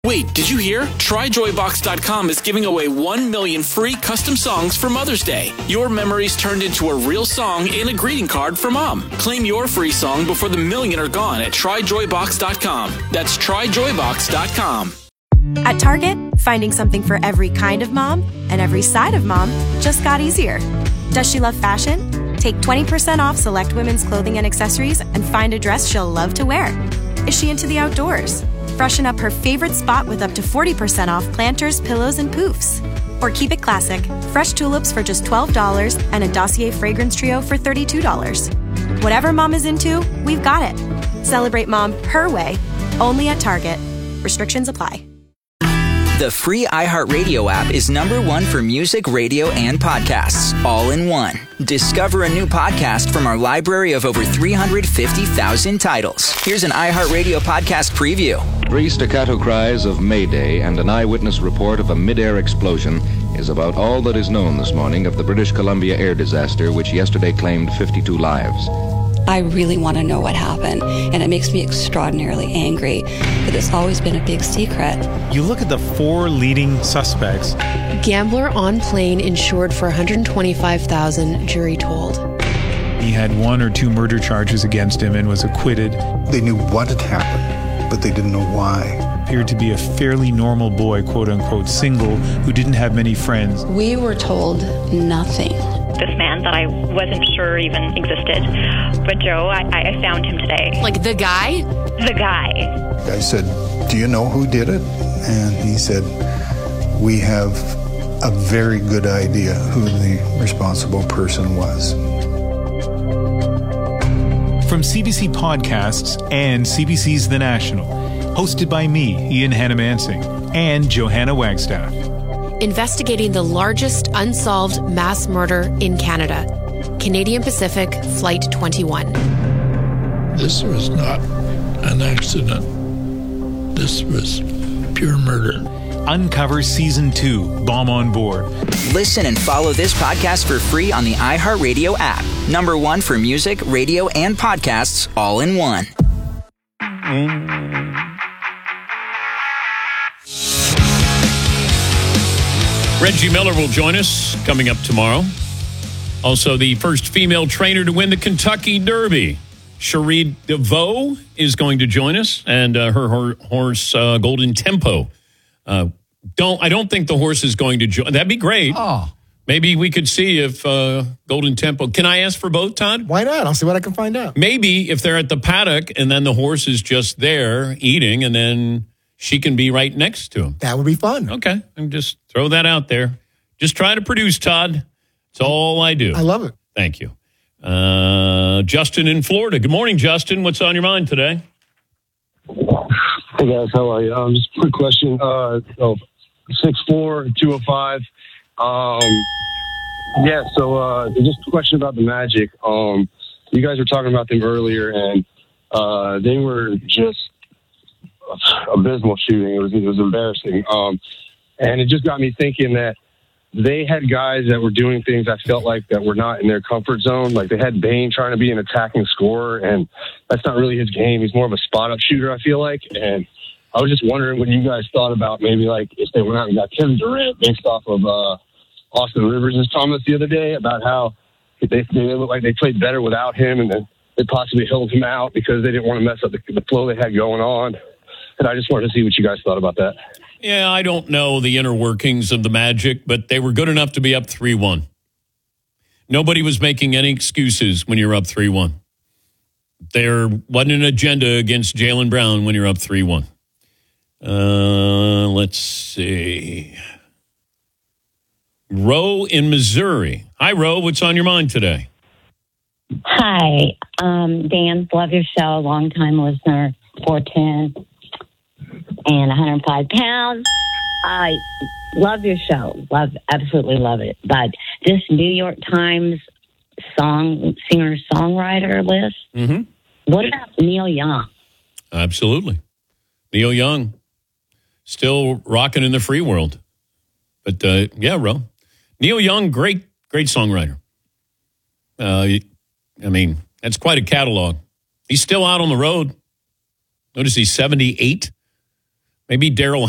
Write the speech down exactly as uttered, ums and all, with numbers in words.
Wait, did you hear? Try Joy Box dot com is giving away one million free custom songs for Mother's Day. Your memories turned into a real song in a greeting card for Mom. Claim your free song before the million are gone at Try Joy Box dot com. That's Try Joy Box dot com. At Target, finding something for every kind of mom and every side of mom just got easier. Does she love fashion? Take twenty percent off select women's clothing and accessories and find a dress she'll love to wear. Is she into the outdoors? Freshen up her favorite spot with up to forty percent off planters, pillows, and poofs. Or keep it classic, fresh tulips for just twelve dollars and a Dossier fragrance trio for thirty-two dollars. Whatever mom is into, we've got it. Celebrate mom her way, only at Target. Restrictions apply. The free iHeartRadio app is number one for music, radio, and podcasts, all in one. Discover a new podcast from our library of over three hundred fifty thousand titles. Here's an iHeartRadio podcast preview. Three staccato cries of Mayday and an eyewitness report of a mid-air explosion is about all that is known this morning of the British Columbia air disaster, which yesterday claimed fifty-two lives. I really want to know what happened, and it makes me extraordinarily angry that it's always been a big secret. You look at the four leading suspects. Gambler on plane insured for one hundred twenty-five thousand dollars, jury told. He had one or two murder charges against him and was acquitted. They knew what had happened, but they didn't know why. Appeared to be a fairly normal boy, quote-unquote, single, who didn't have many friends. We were told nothing. This man that I wasn't sure even existed. But Joe, I, I found him today. Like the guy? The guy. I said, do you know who did it? And he said, we have a very good idea who the responsible person was. From C B C Podcasts and C B C's The National, hosted by me, Ian Hannamansing, and Johanna Wagstaff. Investigating the largest unsolved mass murder in Canada. Canadian Pacific Flight twenty-one. This was not an accident. This was pure murder. Uncover Season two, Bomb on Board. Listen and follow this podcast for free on the iHeartRadio app. Number one for music, radio, and podcasts, all in one. Reggie Miller will join us coming up tomorrow. Also, the first female trainer to win the Kentucky Derby, Cherie DeVoe, is going to join us, and uh, her, her horse, uh, Golden Tempo. Uh, don't I don't think the horse is going to join. That'd be great. Oh. Maybe we could see if uh, Golden Tempo. Can I ask for both, Todd? Why not? I'll see what I can find out. Maybe if they're at the paddock and then the horse is just there eating, and then she can be right next to him. That would be fun. Okay, and just throw that out there. Just try to produce, Todd. It's all I do. I love it. Thank you. Uh, Justin in Florida. Good morning, Justin. What's on your mind today? Hey, guys. How are you? Um, just a quick question. Uh, oh, six four, two oh five. Um, yeah, so uh, just a question about the Magic. Um, you guys were talking about them earlier, and uh, they were just abysmal shooting. It was, it was embarrassing. Um, and it just got me thinking that they had guys that were doing things I felt like that were not in their comfort zone. Like they had Bane trying to be an attacking scorer, and that's not really his game. He's more of a spot-up shooter, I feel like. And I was just wondering what you guys thought about maybe like if they went out and got Kevin Durant based off of uh, Austin Rivers' comments the other day about how they, they looked like they played better without him, and then they possibly held him out because they didn't want to mess up the, the flow they had going on. And I just wanted to see what you guys thought about that. Yeah, I don't know the inner workings of the Magic, but they were good enough to be up three one. Nobody was making any excuses when you're up three one. There wasn't an agenda against Jaylen Brown when you're up three one. Uh, let's see. Ro in Missouri. Hi, Ro. What's on your mind today? Hi. Um, Dan, love your show. Long-time listener, four ten. And one hundred five pounds. I love your show. Love, absolutely love it. But this New York Times song singer-songwriter list, mm-hmm. What about Neil Young? Absolutely. Neil Young, still rocking in the free world. But, uh, yeah, Ro. Neil Young, great, great songwriter. Uh, I mean, that's quite a catalog. He's still out on the road. Notice he's seventy-eight. Maybe Daryl